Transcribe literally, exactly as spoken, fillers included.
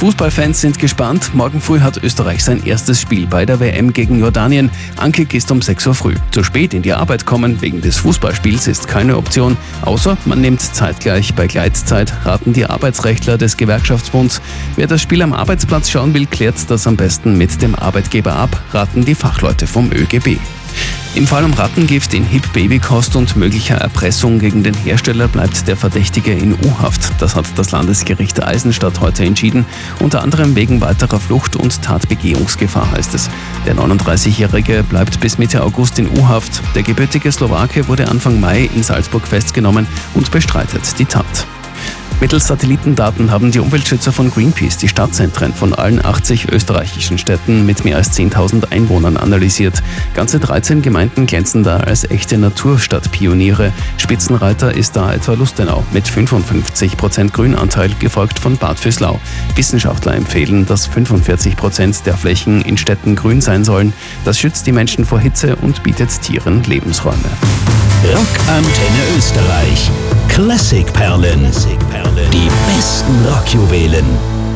Fußballfans sind gespannt. Morgen früh hat Österreich sein erstes Spiel bei der W M gegen Jordanien. Ankick ist um sechs Uhr früh. Zu spät in die Arbeit kommen wegen des Fußballspiels ist keine Option, außer man nimmt zeitgleich bei Gleitzeit, raten die Arbeitsrechtler des Gewerkschaftsbunds. Wer das Spiel am Arbeitsplatz schauen will, klärt das am besten mit dem Arbeitgeber ab, raten die Fachleute vom ÖGB. Im Fall um Rattengift in Hip-Babykost und möglicher Erpressung gegen den Hersteller bleibt der Verdächtige in U-Haft. Das hat das Landesgericht Eisenstadt heute entschieden, unter anderem wegen weiterer Flucht und Tatbegehungsgefahr, heißt es. Der neununddreißigjährige bleibt bis Mitte August in U-Haft. Der gebürtige Slowake wurde Anfang Mai in Salzburg festgenommen und bestreitet die Tat. Mittels Satellitendaten haben die Umweltschützer von Greenpeace die Stadtzentren von allen achtzig österreichischen Städten mit mehr als zehntausend Einwohnern analysiert. Ganze dreizehn Gemeinden glänzen da als echte Naturstadtpioniere. Spitzenreiter ist da etwa Lustenau mit fünfundfünfzig Prozent Grünanteil, gefolgt von Bad Vöslau. Wissenschaftler empfehlen, dass fünfundvierzig Prozent der Flächen in Städten grün sein sollen. Das schützt die Menschen vor Hitze und bietet Tieren Lebensräume. Rockantenne Österreich. Klassikperlen. Die besten Rockjuwelen.